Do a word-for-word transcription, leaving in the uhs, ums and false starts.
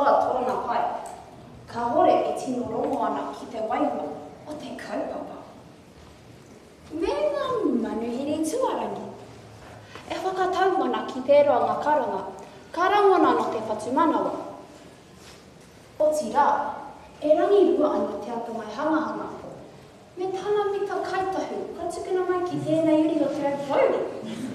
toa tōna pai. Ka hore e tino rongo ana ki te waihua o te kaupapa. Me ngā manuhiri tuarangi. E whakatau mana ki te roanga karanga, ka rangona no te whatumanawa. O ti rā, e rangi rua ana te atu mai hangahanga. Me tāna mita kaitahu, ka tukuna mai ki tēnei uri o te au